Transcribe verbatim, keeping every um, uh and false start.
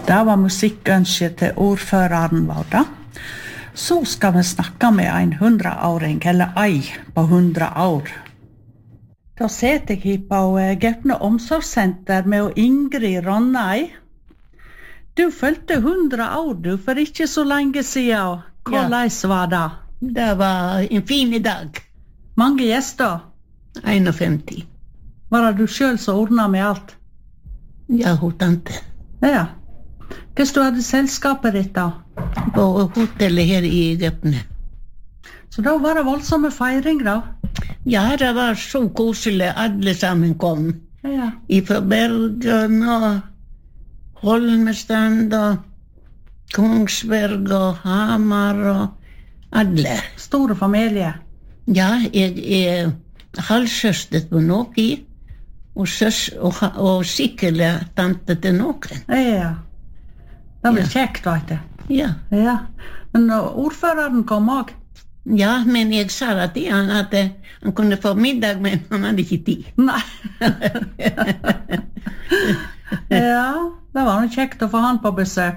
Det var musikkønsket til ordføreren vår da. Så skal vi snakke med en hundraåring, eller ei på hundra år. Da sitter jeg på Gaupne omsorgssenter med Ingrid Ronnei. Du følte hundra år, du, for ikke så lenge siden. Hvordan var det? Det var en fin dag. Mange gjester? femti. Var det du selv som ordnet med alt? Ja, hun tante. Ja. Hvordan du hadde selskapet ditt da? På hotellet her i Gaupne. Så da var det voldsomme feiring da? Ja, det var så koselig. Alle sammen kom. Ja. Fra Bergen og Holmestrand og Kongsberg og Hamar og alle. Store familie? Ja, jeg er halvsøster på noen, og, søs, og, og sikkert tante til noen. Ja. Det ble ja. Kjekt, vet du. Ja. Ja. Men ordføreren kom også? Ja, men jeg sa til han at han kunne få middag, men han hadde ikke tid. Nei. Ja, det var noe kjekt å få han på besøk.